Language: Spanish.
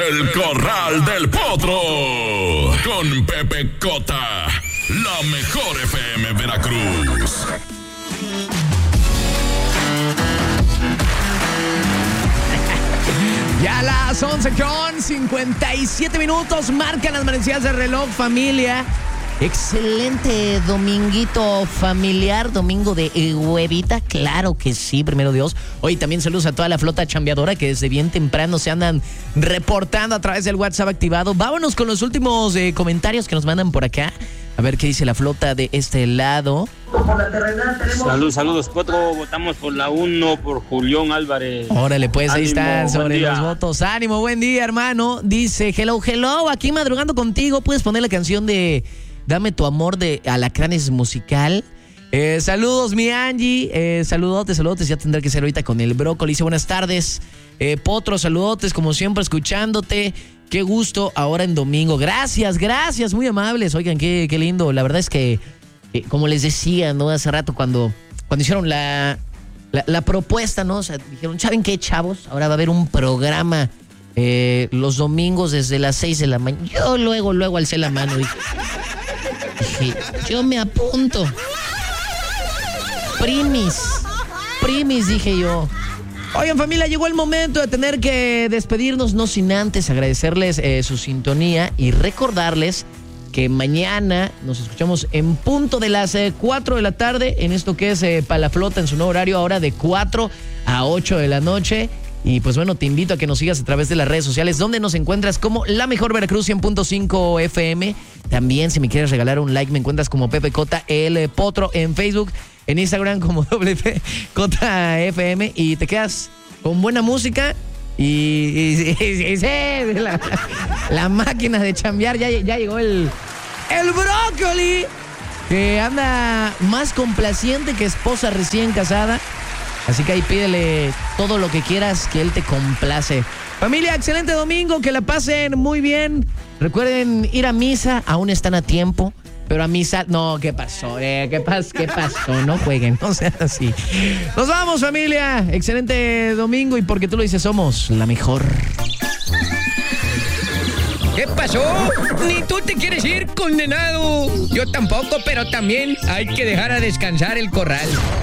El Corral del Potro con Pepe Cota, la mejor FM Veracruz. Ya las 11:57 marcan las manecillas del reloj, familia. Excelente dominguito familiar, domingo de huevita, claro que sí, primero Dios. Hoy también saludos a toda la flota chambeadora que desde bien temprano se andan reportando a través del WhatsApp activado. Vámonos con los últimos comentarios que nos mandan por acá. A ver qué dice la flota de este lado. Saludos, Potro. Votamos por la 1, por Julián Álvarez. Órale, pues ahí Ánimo, están sobre buen día. los votos. Ánimo, buen día, hermano. Dice, hello, aquí madrugando contigo. ¿Puedes poner la canción de Dame tu amor de Alacranes Musical? Saludos, mi Angie. Saludotes. Ya tendrá que ser ahorita con el brócoli. Dice, buenas tardes. Potro, saludotes, como siempre, escuchándote. Qué gusto ahora en domingo. Gracias, muy amables. Oigan, qué lindo. La verdad es que, como les decía, ¿no? Hace rato cuando hicieron la propuesta, ¿no? O sea, dijeron, ¿saben qué, chavos? Ahora va a haber un programa los domingos desde las 6 de la mañana. Yo luego alcé la mano. Dije, yo me apunto. Primis, dije yo. Oigan, familia, llegó el momento de tener que despedirnos, no sin antes agradecerles su sintonía y recordarles que mañana nos escuchamos en punto de las 4 de la tarde en esto que es para la flota en su nuevo horario, ahora de 4 a 8 de la noche. Y pues bueno, te invito a que nos sigas a través de las redes sociales, donde nos encuentras como La Mejor Veracruz 100.5 FM. También, si me quieres regalar un like, me encuentras como Pepe Cota, el Potro en Facebook, en Instagram como WPCotaFM, y te quedas con buena música y la máquina de chambear. Ya llegó el brócoli, que anda más complaciente que esposa recién casada. Así que ahí pídele todo lo que quieras, que él te complace. Familia, excelente domingo, que la pasen muy bien. Recuerden ir a misa, aún están a tiempo. Pero a misa, no, ¿qué pasó? ¿Qué pasó? No jueguen, no sean así. Nos vamos, familia. Excelente domingo, y porque tú lo dices, somos la mejor. ¿Qué pasó? Ni tú te quieres ir, condenado. Yo tampoco, pero también hay que dejar a descansar el corral.